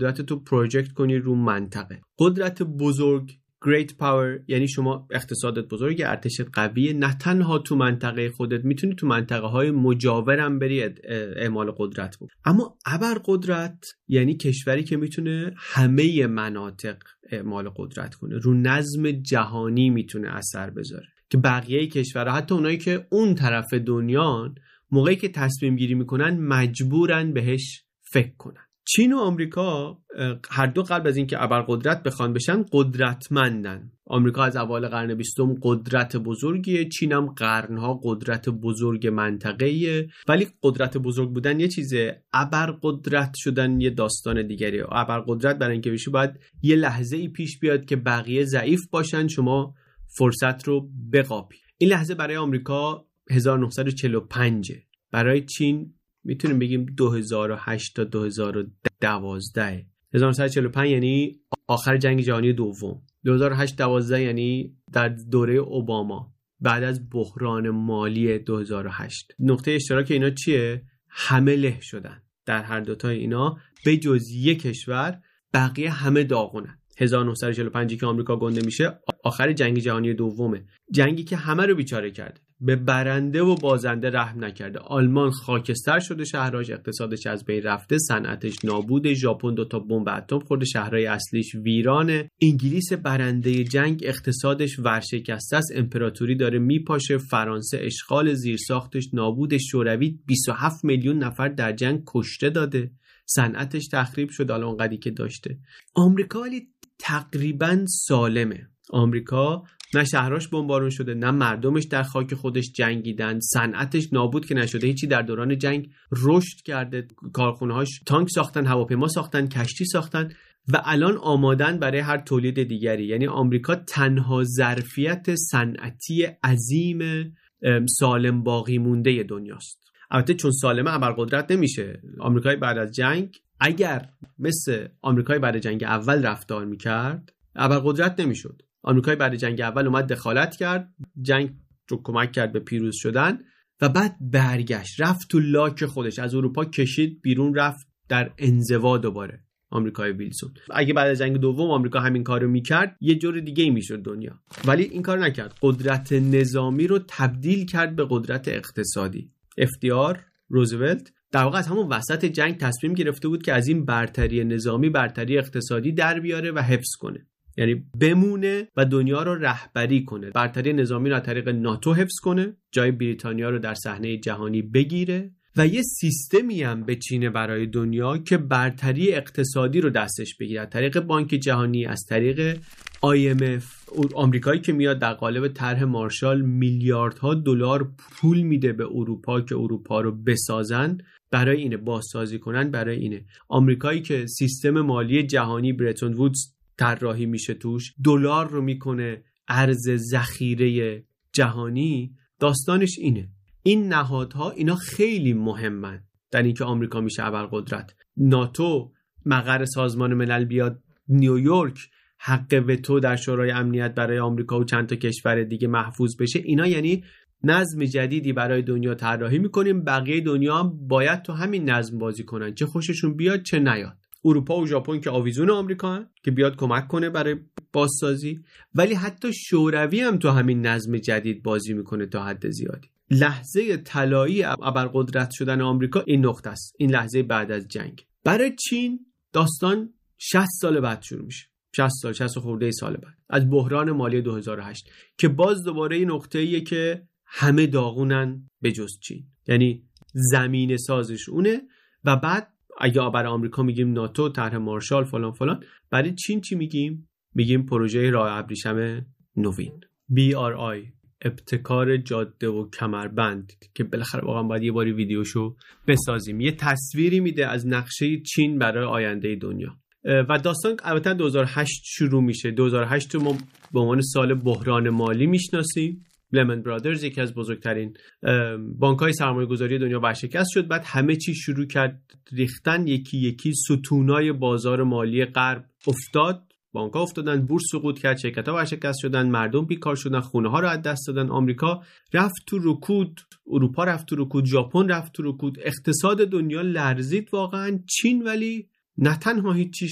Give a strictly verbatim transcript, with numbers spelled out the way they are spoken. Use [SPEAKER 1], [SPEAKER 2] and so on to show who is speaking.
[SPEAKER 1] قدرت تو پروژکت کنی رو منطقه. قدرت بزرگ great power یعنی شما اقتصادت بزرگه، ارتشت قویه، نه تنها تو منطقه خودت، میتونی تو منطقه های مجاورم بری اعمال قدرت بود. اما ابرقدرت یعنی کشوری که میتونه همه مناطق اعمال قدرت کنه، رو نظم جهانی میتونه اثر بذاره که بقیه کشورها، حتی اونایی که اون طرف دنیان، موقعی که تصمیم گیری میکنن مجبورن بهش فکر کنن. چین و آمریکا هر دو قبل از اینکه ابرقدرت بخوان بشن قدرتمندن. آمریکا از اوایل قرن بیستم قدرت بزرگیه، چین هم قرنها قدرت بزرگ منطقه‌ایه. ولی قدرت بزرگ بودن یه چیزه، ابرقدرت شدن یه داستان دیگریه. ابرقدرت برای اینکه بشی باید یه لحظه ای پیش بیاد که بقیه ضعیف باشن، شما فرصت رو بقاپی. این لحظه برای آمریکا هزار و نهصد و چهل و پنج، برای چین میتونیم بگیم دو هزار و هشت تا دو هزار و دوازده. هزار و نهصد و چهل و پنج یعنی آخر جنگ جهانی دوم. دو هزار و هشت دوازده یعنی در دوره اوباما بعد از بحران مالی دو هزار و هشت. نقطه اشتراک اینا چیه؟ همه له شدن. در هر دوتای اینا به جز یک کشور بقیه همه داغونن. هزار و نهصد و چهل و پنج که آمریکا گنده میشه آخر جنگ جهانی دومه، جنگی که همه رو بیچاره کرده، به برنده و بازنده رحم نکرده. آلمان خاکستر شده، شهرهاش، اقتصادش از بین رفته، صنعتش نابوده، ژاپن دو تا بمب اتم خورده، شهرهای اصلیش ویرانه. انگلیس برنده جنگ، اقتصادش ورشکسته است، امپراتوری داره میپاشه، فرانسه اشغال، زیرساختش نابوده، شوروی بیست و هفت میلیون نفر در جنگ کشته داده، صنعتش تخریب شد الان قدی که داشته. آمریکا ولی تقریبا سالمه. آمریکا نه شهراش بمبارون شده، نه مردمش در خاک خودش جنگیدن، صنعتش نابود که نشده، هیچی. در دوران جنگ رشد کرده، کارخونه‌هاش تانک ساختن، هواپیما ساختن، کشتی ساختن و الان آمادن برای هر تولید دیگری. یعنی آمریکا تنها ظرفیت صنعتی عظیم سالم باقی مونده دنیاست. البته چون سالمه ابرقدرت نمیشه. آمریکای بعد از جنگ اگر مثل آمریکای بعد جنگ اول رفتار میکرد ابرقدرت نمیشد. آمریکای بعد جنگ اول اومد دخالت کرد، جنگ رو کمک کرد به پیروز شدن و بعد برگشت، رفت تو لاک خودش، از اروپا کشید بیرون، رفت در انزوا دوباره. آمریکای ویلسون. اگه بعد از جنگ دوم آمریکا همین کارو میکرد یه جور دیگه ای میشد دنیا، ولی این کار نکرد. قدرت نظامی رو تبدیل کرد به قدرت اقتصادی. اف دی آر روزولت در واقع از همون وسط جنگ تصمیم گرفته بود که از این برتری نظامی برتری اقتصادی در بیاره و حفظ کنه، یعنی بمونه و دنیا رو رهبری کنه. برتری نظامی رو از طریق ناتو حفظ کنه، جای بریتانیا رو در صحنه جهانی بگیره و یه سیستمی هم بچینه برای دنیا که برتری اقتصادی رو دستش بگیره، از طریق بانک جهانی، از طریق آی ام اف. آمریکایی که میاد در قالب طرح مارشال میلیاردها دلار پول میده به اروپا که اروپا رو بسازن، برای اینه بازسازی کنن. برای اینه آمریکایی که سیستم مالی جهانی برتون وودز طراحی میشه، توش دلار رو میکنه ارز ذخیره جهانی. داستانش اینه. این نهادها اینا خیلی مهمن در اینکه آمریکا میشه ابرقدرت. ناتو، مقر سازمان ملل بیاد نیویورک، حق وتو در شورای امنیت برای آمریکا و چند تا کشور دیگه محفوظ بشه. اینا یعنی نظم جدیدی برای دنیا طراحی میکنیم، بقیه دنیا هم باید تو همین نظم بازی کنن، چه خوششون بیاد چه نیاد. اروپا و ژاپن که آویزون آمریکا هن که بیاد کمک کنه برای بازسازی، ولی حتی شوروی هم تو همین نظم جدید بازی میکنه تا حد زیادی. لحظه طلایی ابرقدرت شدن آمریکا این نقطه است، این لحظه بعد از جنگ. برای چین داستان شصت سال بعد شروع میشه، شصت سال، شصت خورده سال بعد از بحران مالی دو هزار و هشت که باز دوباره این نقطه‌ایه که همه داغونن به جز چین، یعنی زمین سازش اونه. و بعد اگه برای آمریکا میگیم ناتو، طرح مارشال، فلان فلان، برای چین چی میگیم؟ میگیم پروژه راه ابریشم نوین، بی آر آی، ابتکار جاده و کمربند، که بالاخره واقعا باید یه باری ویدیوشو بسازیم. یه تصویری میده از نقشه چین برای آینده دنیا. و داستان البته دو هزار و هشت شروع میشه. دو هزار و هشت ما به عنوان سال بحران مالی میشناسیم. لمن برادرز یکی از بزرگترین بانک‌های سرمایه‌گذاری دنیا ورشکست شد. بعد همه چی شروع کرد ریختن، یکی یکی ستونای بازار مالی غرب افتاد، بانک‌ها افتادن، بورس سقوط کرد، شرکت‌ها ورشکست شدن، مردم بیکار شدن، خونه‌ها رو از دست دادن، آمریکا رفت تو رکود، اروپا رفت تو رکود، ژاپن رفت تو رکود، اقتصاد دنیا لرزید واقعا. چین ولی نه تنها هیچ